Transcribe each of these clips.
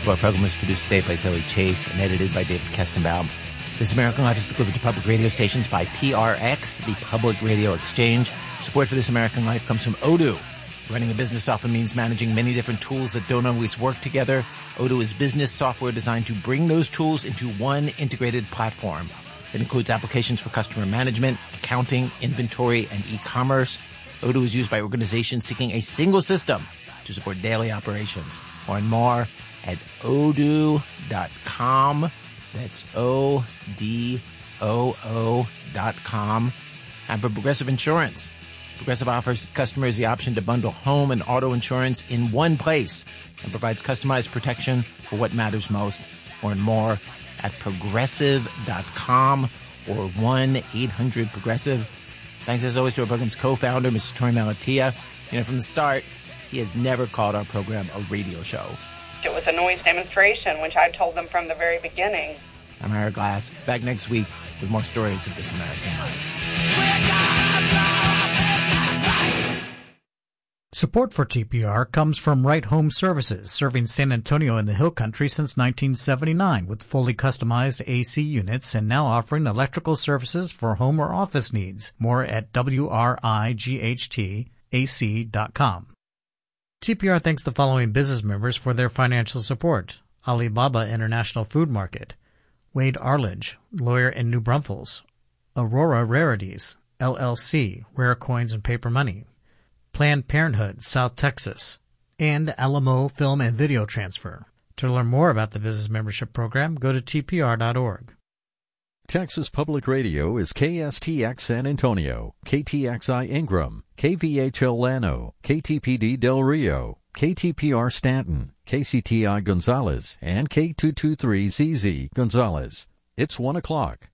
Our program was produced today by Zoe Chase and edited by David Kestenbaum. This American Life is delivered to public radio stations by PRX, the Public Radio Exchange. Support for This American Life comes from Odoo. Running a business often means managing many different tools that don't always work together. Odoo is business software designed to bring those tools into one integrated platform. It includes applications for customer management, accounting, inventory, and e-commerce. Odoo is used by organizations seeking a single system to support daily operations. Learn more at odoo.com. That's ODOO.com. And for Progressive Insurance, Progressive offers customers the option to bundle home and auto insurance in one place and provides customized protection for what matters most. Learn more at progressive.com or 1-800-PROGRESSIVE. Thanks as always to our program's co-founder, Mr. Torey Malatia. From the start, he has never called our program a radio show. It was a noise demonstration, which I told them from the very beginning. I'm Ira Glass, back next week with more stories of This American Life. Support for TPR comes from Right Home Services, serving San Antonio and the Hill Country since 1979 with fully customized AC units and now offering electrical services for home or office needs. More at WRIGHTAC.com. TPR thanks the following business members for their financial support: Alibaba International Food Market, Wade Arledge, lawyer in New Braunfels, Aurora Rarities, LLC, Rare Coins and Paper Money, Planned Parenthood, South Texas, and Alamo Film and Video Transfer. To learn more about the business membership program, go to tpr.org. Texas Public Radio is KSTX San Antonio, KTXI Ingram, KVHL Llano, KTPD Del Rio, KTPR Stanton, KCTI Gonzales, and K223ZZ Gonzales. It's 1 o'clock.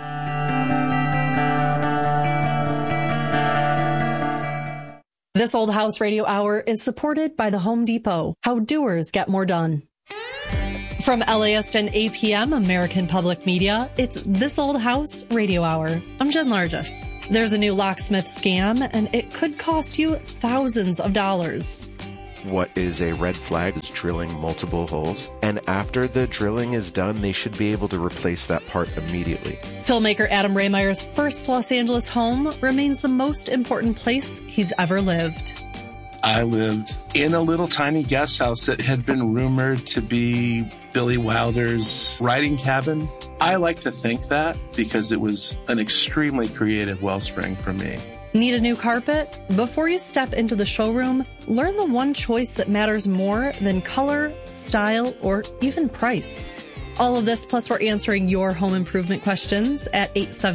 This Old House Radio Hour is supported by the Home Depot. How doers get more done. From LAist and APM, American Public Media, it's This Old House Radio Hour. I'm Jen Largis. There's a new locksmith scam, and it could cost you thousands of dollars. What is a red flag is drilling multiple holes. And after the drilling is done, they should be able to replace that part immediately. Filmmaker Adam Raymeyer's first Los Angeles home remains the most important place he's ever lived. I lived in a little tiny guest house that had been rumored to be Billy Wilder's writing cabin. I like to think that because it was an extremely creative wellspring for me. Need a new carpet? Before you step into the showroom, learn the one choice that matters more than color, style, or even price. All of this, plus we're answering your home improvement questions at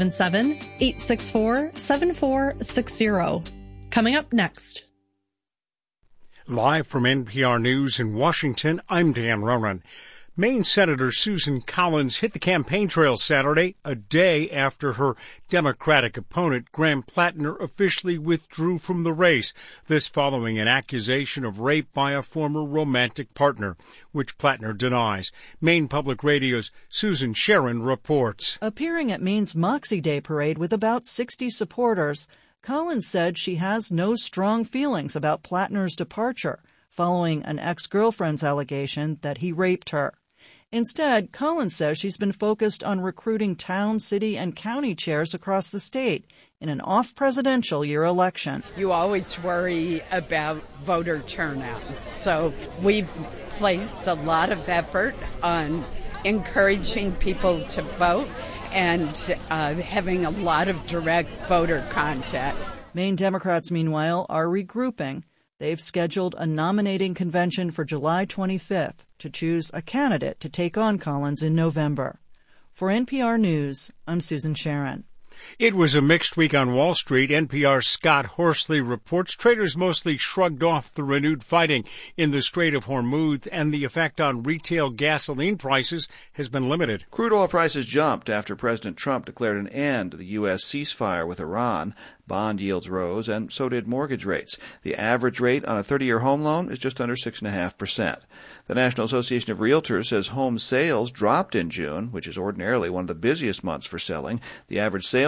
877-864-7460. Coming up next. Live from NPR News in Washington, I'm Dan Ronan. Maine Senator Susan Collins hit the campaign trail Saturday, a day after her Democratic opponent, Graham Plattner, officially withdrew from the race, this following an accusation of rape by a former romantic partner, which Plattner denies. Maine Public Radio's Susan Sharon reports. Appearing at Maine's Moxie Day parade with about 60 supporters, Collins said she has no strong feelings about Plattner's departure, following an ex-girlfriend's allegation that he raped her. Instead, Collins says she's been focused on recruiting town, city, and county chairs across the state in an off-presidential year election. You always worry about voter turnout, so we've placed a lot of effort on encouraging people to vote and having a lot of direct voter contact. Maine Democrats, meanwhile, are regrouping. They've scheduled a nominating convention for July 25th to choose a candidate to take on Collins in November. For NPR News, I'm Susan Sharon. It was a mixed week on Wall Street. NPR's Scott Horsley reports traders mostly shrugged off the renewed fighting in the Strait of Hormuz, and the effect on retail gasoline prices has been limited. Crude oil prices jumped after President Trump declared an end to the U.S. ceasefire with Iran. Bond yields rose, and so did mortgage rates. The average rate on a 30-year home loan is just under 6.5%. The National Association of Realtors says home sales dropped in June, which is ordinarily one of the busiest months for selling. The average sales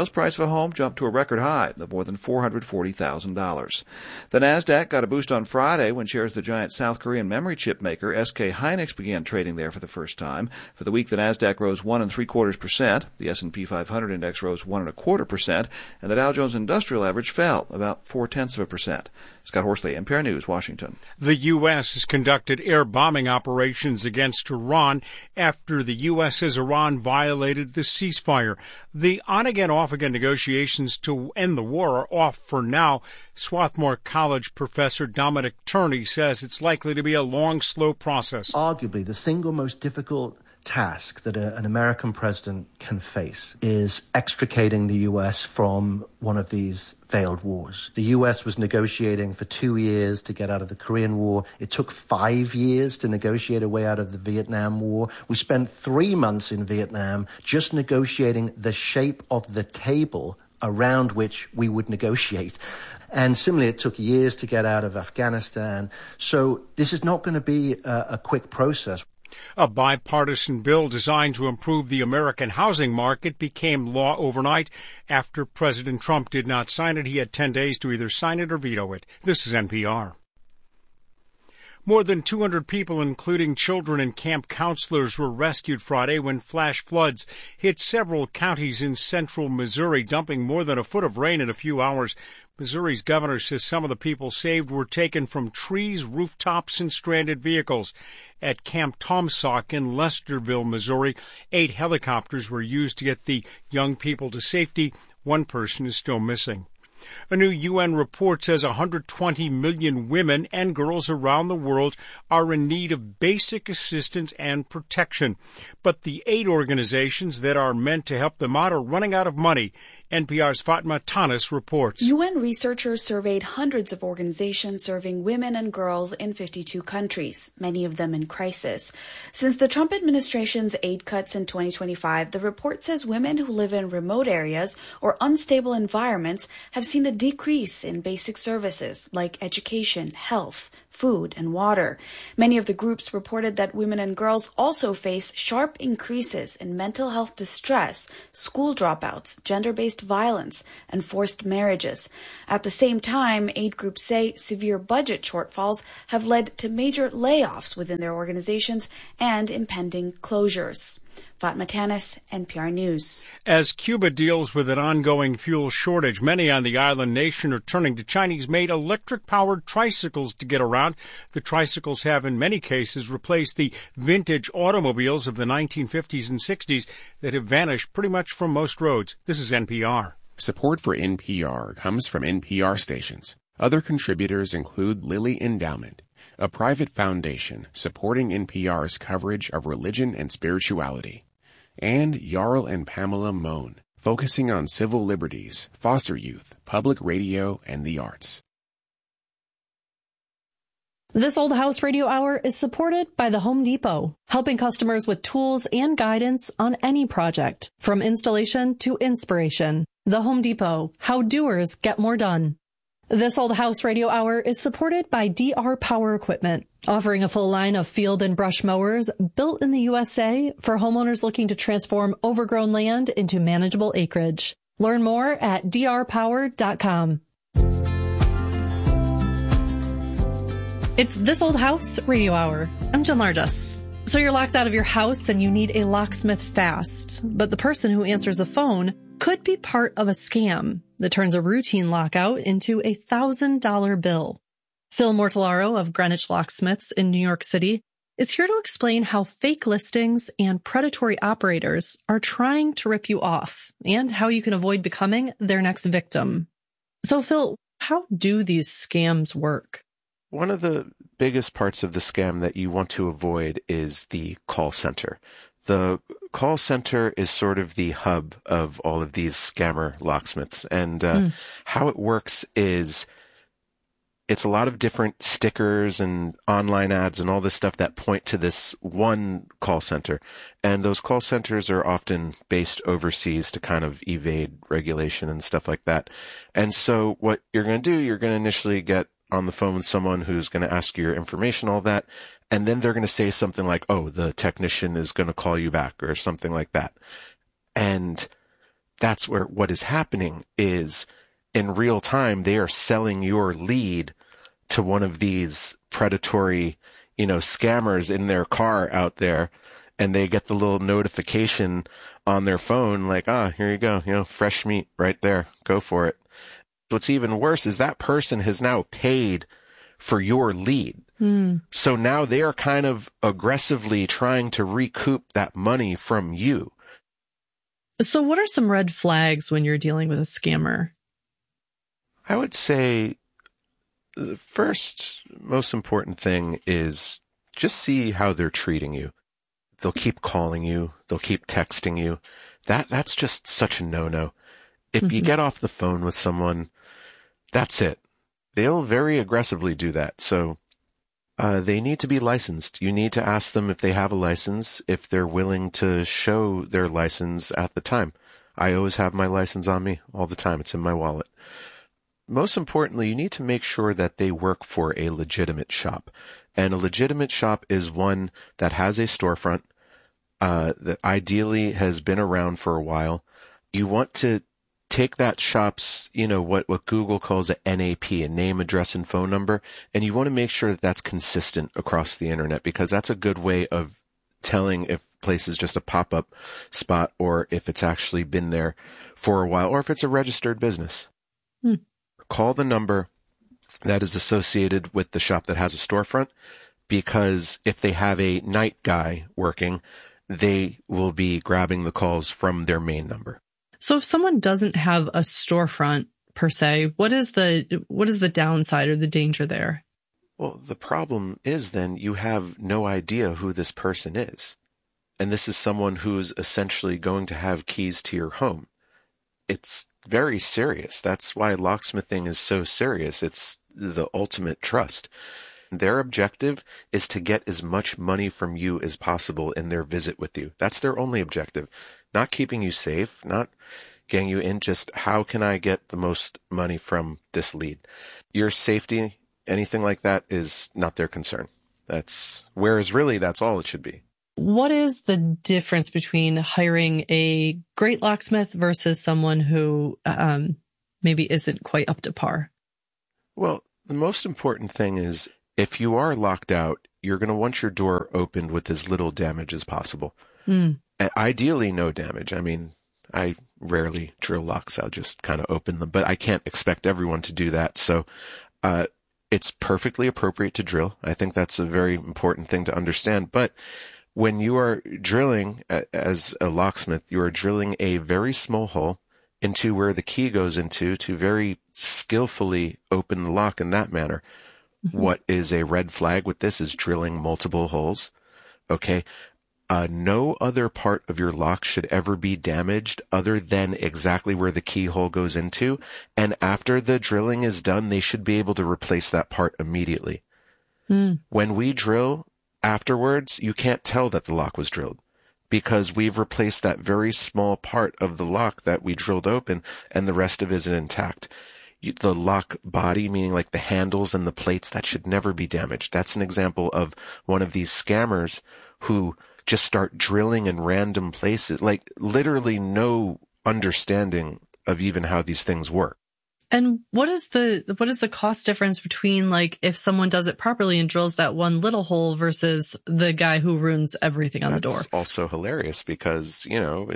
sales price of a home jumped to a record high of more than $440,000. The Nasdaq got a boost on Friday when shares of the giant South Korean memory chip maker SK Hynix began trading there for the first time. For the week, the Nasdaq rose 1.75%, the S&P 500 index rose 1.25%, and the Dow Jones Industrial Average fell about 0.4%. Scott Horsley, NPR News, Washington. The U.S. has conducted air bombing operations against Iran after the U.S. says Iran violated the ceasefire. The on-again, off-again negotiations to end the war are off for now. Swarthmore College professor Dominic Turney says it's likely to be a long, slow process. Arguably, the single most difficult task that an American president can face is extricating the U.S. from one of these failed wars. The U.S. was negotiating for 2 years to get out of the Korean War. It took 5 years to negotiate a way out of the Vietnam War. We spent 3 months in Vietnam just negotiating the shape of the table around which we would negotiate. And similarly, it took years to get out of Afghanistan. So this is not going to be a quick process. A bipartisan bill designed to improve the American housing market became law overnight. After President Trump did not sign it, he had 10 days to either sign it or veto it. This is NPR. More than 200 people, including children and camp counselors, were rescued Friday when flash floods hit several counties in central Missouri, dumping more than a foot of rain in a few hours. Missouri's governor says some of the people saved were taken from trees, rooftops, and stranded vehicles. At Camp Tomsock in Lesterville, Missouri, 8 helicopters were used to get the young people to safety. 1 person is still missing. A new UN report says 120 million women and girls around the world are in need of basic assistance and protection. But the aid organizations that are meant to help them out are running out of money. NPR's Fatma Tanis reports. UN researchers surveyed hundreds of organizations serving women and girls in 52 countries, many of them in crisis. Since the Trump administration's aid cuts in 2025, the report says women who live in remote areas or unstable environments have seen a decrease in basic services like education, health, food, and water. Many of the groups reported that women and girls also face sharp increases in mental health distress, school dropouts, gender-based violence, and forced marriages. At the same time, aid groups say severe budget shortfalls have led to major layoffs within their organizations and impending closures. Fatma Tanis, NPR News. As Cuba deals with an ongoing fuel shortage, many on the island nation are turning to Chinese-made electric-powered tricycles to get around. The tricycles have, in many cases, replaced the vintage automobiles of the 1950s and 60s that have vanished pretty much from most roads. This is NPR. Support for NPR comes from NPR stations. Other contributors include Lilly Endowment, a private foundation supporting NPR's coverage of religion and spirituality, and Jarl and Pamela Mohn, focusing on civil liberties, foster youth, public radio, and the arts. This Old House Radio Hour is supported by the Home Depot, helping customers with tools and guidance on any project, from installation to inspiration. The Home Depot, how doers get more done. This Old House Radio Hour is supported by DR Power Equipment, offering a full line of field and brush mowers built in the USA for homeowners looking to transform overgrown land into manageable acreage. Learn more at drpower.com. It's This Old House Radio Hour. I'm Jen Largess. So you're locked out of your house and you need a locksmith fast, but the person who answers the phone could be part of a scam that turns a routine lockout into a $1,000 bill. Phil Mortellaro of Greenwich Locksmiths in New York City is here to explain how fake listings and predatory operators are trying to rip you off and how you can avoid becoming their next victim. So Phil, how do these scams work? One of the biggest parts of the scam that you want to avoid is the call center. The call center is sort of the hub of all of these scammer locksmiths. And how it works is it's a lot of different stickers and online ads and all this stuff that point to this one call center. And those call centers are often based overseas to kind of evade regulation and stuff like that. And so what you're going to do, you're going to initially get on the phone with someone who's going to ask you your information, all that. And then they're going to say something like, oh, the technician is going to call you back or something like that. And that's where what is happening is in real time, they are selling your lead to one of these predatory, scammers in their car out there, and they get the little notification on their phone like, here you go, fresh meat right there. Go for it. What's even worse is that person has now paid for your lead. So now they are kind of aggressively trying to recoup that money from you. So what are some red flags when you're dealing with a scammer? I would say the first most important thing is just see how they're treating you. They'll keep calling you. They'll keep texting you. That's just such a no-no. If you get off the phone with someone, that's it. They'll very aggressively do that. So they need to be licensed. You need to ask them if they have a license, if they're willing to show their license at the time. I always have my license on me all the time. It's in my wallet. Most importantly, you need to make sure that they work for a legitimate shop. And a legitimate shop is one that has a storefront, that ideally has been around for a while. You want to take that shop's, what Google calls a NAP, a name, address, and phone number, and you want to make sure that that's consistent across the internet, because that's a good way of telling if place is just a pop-up spot or if it's actually been there for a while, or if it's a registered business. Call the number that is associated with the shop that has a storefront, because if they have a night guy working, they will be grabbing the calls from their main number. So if someone doesn't have a storefront per se, what is the downside or the danger there? Well, the problem is then you have no idea who this person is. And this is someone who's essentially going to have keys to your home. It's very serious. That's why locksmithing is so serious. It's the ultimate trust. Their objective is to get as much money from you as possible in their visit with you. That's their only objective. Not keeping you safe, not getting you in, just how can I get the most money from this lead? Your safety, anything like that is not their concern. Whereas really that's all it should be. What is the difference between hiring a great locksmith versus someone who maybe isn't quite up to par? Well, the most important thing is if you are locked out, you're going to want your door opened with as little damage as possible. Ideally, no damage. I mean, I rarely drill locks. I'll just kind of open them, but I can't expect everyone to do that. So it's perfectly appropriate to drill. I think that's a very important thing to understand. But when you are drilling as a locksmith, you are drilling a very small hole into where the key goes into to very skillfully open the lock in that manner. What is a red flag with this is drilling multiple holes. Okay. No other part of your lock should ever be damaged other than exactly where the keyhole goes into. And after the drilling is done, they should be able to replace that part immediately. When we drill afterwards, you can't tell that the lock was drilled because we've replaced that very small part of the lock that we drilled open and the rest of it is intact. The lock body, meaning like the handles and the plates, that should never be damaged. That's an example of one of these scammers who just start drilling in random places, like literally no understanding of even how these things work. And what is the cost difference between like if someone does it properly and drills that one little hole versus the guy who ruins everything on the door? That's also hilarious because,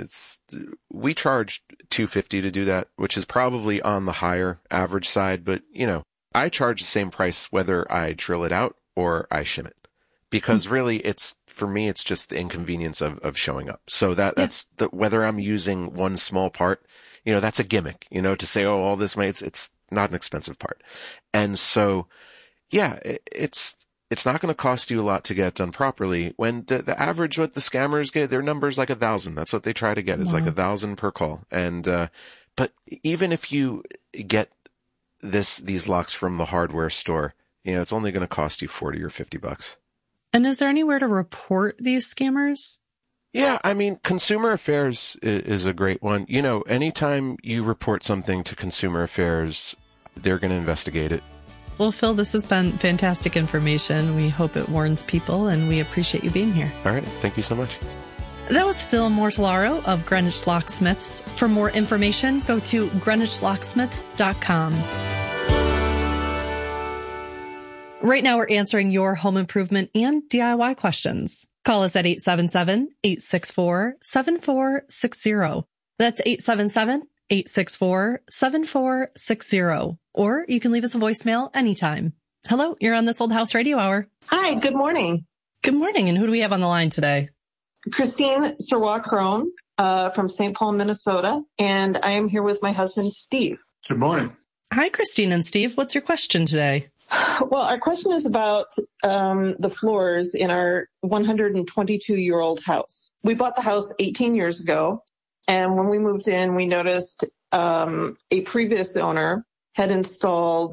we charge $250 to do that, which is probably on the higher average side, but I charge the same price whether I drill it out or I shim it. Because really for me, it's just the inconvenience of showing up. So that's whether I'm using one small part, that's a gimmick, to say, oh, all this money, it's not an expensive part. And so, it's not going to cost you a lot to get it done properly. When the average, what the scammers get, their number's like 1,000. That's what they try to get is like 1,000 per call. And, but even if you get these locks from the hardware store, it's only going to cost you $40 or $50. And is there anywhere to report these scammers? Yeah, I mean, Consumer Affairs is a great one. Anytime you report something to Consumer Affairs, they're going to investigate it. Well, Phil, this has been fantastic information. We hope it warns people, and we appreciate you being here. All right. Thank you so much. That was Phil Mortellaro of Greenwich Locksmiths. For more information, go to greenwichlocksmiths.com. Right now, we're answering your home improvement and DIY questions. Call us at 877-864-7460. That's 877-864-7460. Or you can leave us a voicemail anytime. Hello, you're on This Old House Radio Hour. Hi, good morning. Good morning, and who do we have on the line today? Christine Serwa-Crone from St. Paul, Minnesota, and I am here with my husband, Steve. Good morning. Hi, Christine and Steve. What's your question today? Well, our question is about the floors in our 122-year-old house. We bought the house 18 years ago, and when we moved in, we noticed a previous owner had installed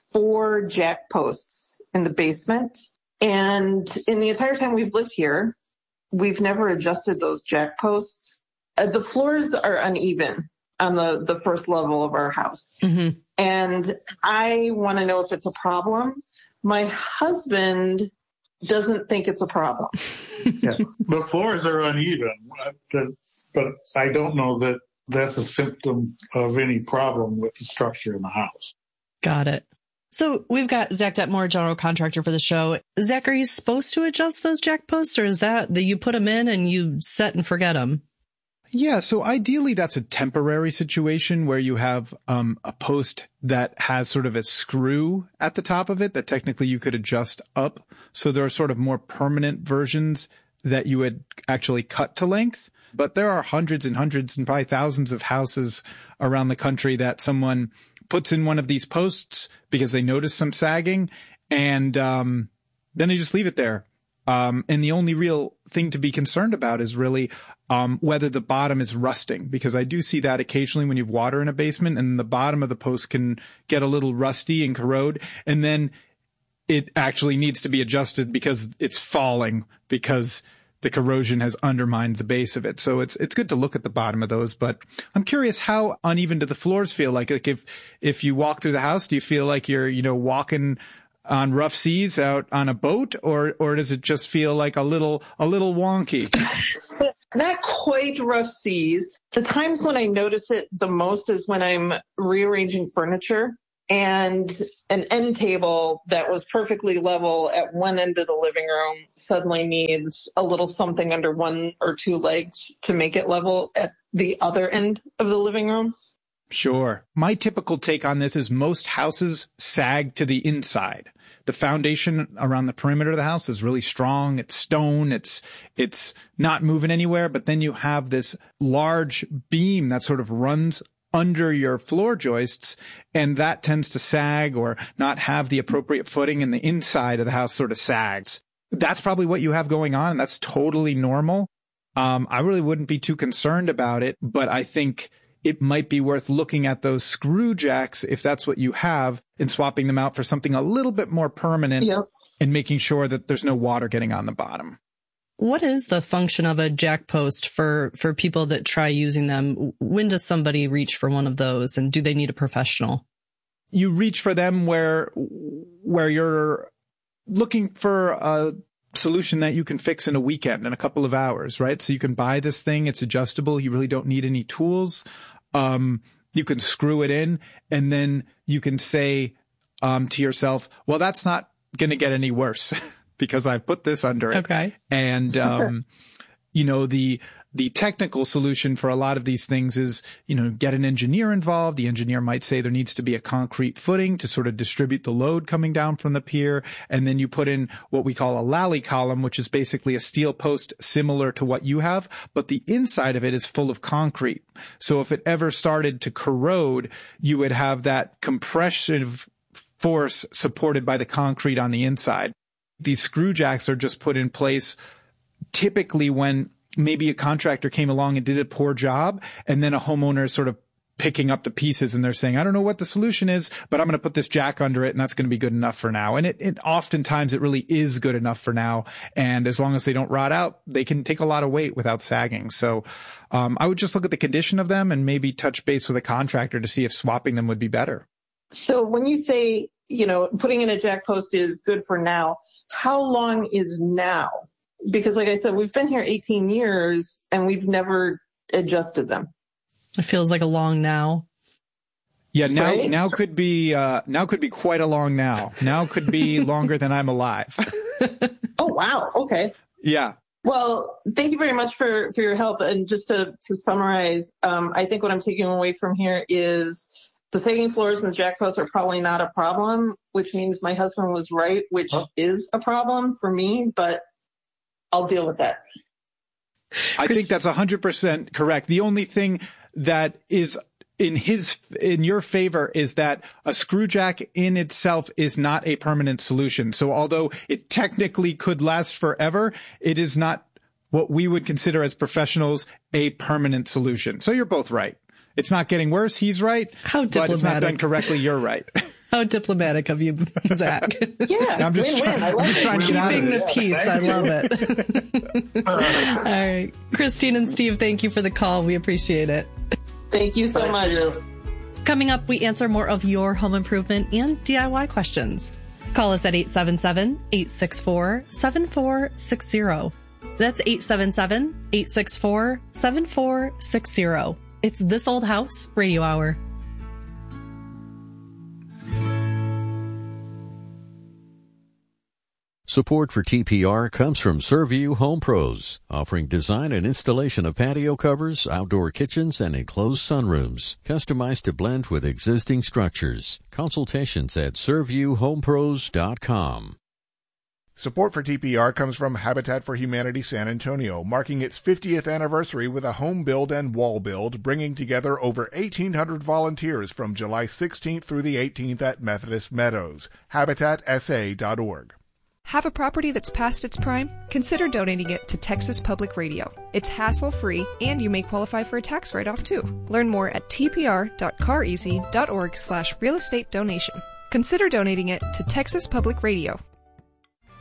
4 jack posts in the basement. And in the entire time we've lived here, we've never adjusted those jack posts. The floors are uneven on the first level of our house. Mm-hmm. And I want to know if it's a problem. My husband doesn't think it's a problem. Yeah. The floors are uneven, but I don't know that that's a symptom of any problem with the structure in the house. Got it. So we've got Zach Detmore, general contractor for the show. Zach, are you supposed to adjust those jack posts, or is that you put them in and you set and forget them? Yeah, so ideally that's a temporary situation where you have a post that has sort of a screw at the top of it that technically you could adjust up. So there are sort of more permanent versions that you would actually cut to length. But there are hundreds and hundreds and probably thousands of houses around the country that someone puts in one of these posts because they notice some sagging, and then they just leave it there. And the only real thing to be concerned about is really whether the bottom is rusting, because I do see that occasionally when you have water in a basement and the bottom of the post can get a little rusty and corrode, and then it actually needs to be adjusted because it's falling because the corrosion has undermined the base of it. So it's good to look at the bottom of those, but I'm curious, how uneven do the floors feel? Like if you walk through the house, do you feel like you're, walking on rough seas out on a boat, or does it just feel like a little wonky? Not quite rough seas. The times when I notice it the most is when I'm rearranging furniture, and an end table that was perfectly level at one end of the living room suddenly needs a little something under one or two legs to make it level at the other end of the living room. Sure. My typical take on this is most houses sag to the inside. The foundation around the perimeter of the house is really strong. It's stone. It's not moving anywhere. But then you have this large beam that sort of runs under your floor joists, and that tends to sag or not have the appropriate footing, and the inside of the house sort of sags. That's probably what you have going on, and that's totally normal. I really wouldn't be too concerned about it, but I think it might be worth looking at those screw jacks, if that's what you have, and swapping them out for something a little bit more permanent. Yep. And making sure that there's no water getting on the bottom. What is the function of a jack post for people that try using them? When does somebody reach for one of those, and do they need a professional? You reach for them where you're looking for a solution that you can fix in a weekend, in a couple of hours, right? So you can buy this thing. It's adjustable. You really don't need any tools. You can screw it in, and then you can say to yourself, well, that's not going to get any worse. Because I've put this under it. Okay. And, the technical solution for a lot of these things is, get an engineer involved. The engineer might say there needs to be a concrete footing to sort of distribute the load coming down from the pier. And then you put in what we call a lally column, which is basically a steel post similar to what you have, but the inside of it is full of concrete. So if it ever started to corrode, you would have that compressive force supported by the concrete on the inside. These screw jacks are just put in place typically when maybe a contractor came along and did a poor job, and then a homeowner is sort of picking up the pieces and they're saying, I don't know what the solution is, but I'm going to put this jack under it, and that's going to be good enough for now. And it oftentimes it really is good enough for now. And as long as they don't rot out, they can take a lot of weight without sagging. So I would just look at the condition of them and maybe touch base with a contractor to see if swapping them would be better. So when you say, putting in a jack post is good for now, how long is now? because like I said, we've been here 18 years and we've never adjusted them. It feels like a long now. Yeah, now could be quite a long now. Now could be longer than I'm alive. Oh, wow. Okay. Yeah. Well, thank you very much for your help. And just to summarize, I think what I'm taking away from here is the sagging floors and the jack posts are probably not a problem, which means my husband was right, which is a problem for me, but I'll deal with that. I think that's 100% correct. The only thing that is in your favor is that a screw jack in itself is not a permanent solution. So although it technically could last forever, it is not what we would consider as professionals a permanent solution. So you're both right. It's not getting worse. He's right. How diplomatic. But it's not done correctly. You're right. How diplomatic of you, Zach. Yeah, I'm just win-win. I love it. Keeping the peace. I love it. All right. Christine and Steve, thank you for the call. We appreciate it. Thank you so much. Coming up, we answer more of your home improvement and DIY questions. Call us at 877-864-7460. That's 877-864-7460. It's This Old House Radio Hour. Support for TPR comes from Surview Home Pros, offering design and installation of patio covers, outdoor kitchens, and enclosed sunrooms, customized to blend with existing structures. Consultations at SurviewHomePros.com. Support for TPR comes from Habitat for Humanity San Antonio, marking its 50th anniversary with a home build and wall build, bringing together over 1,800 volunteers from July 16th through the 18th at Methodist Meadows. HabitatSA.org. Have a property that's past its prime? Consider donating it to Texas Public Radio. It's hassle-free, and you may qualify for a tax write-off, too. Learn more at tpr.careasy.org/real estate donation. Consider donating it to Texas Public Radio.